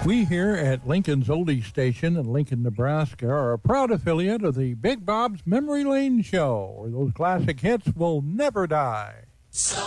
We here at Lincoln's Oldies Station in Lincoln, Nebraska are a proud affiliate of the Big Bob's Memory Lane Show, where those classic hits will never die.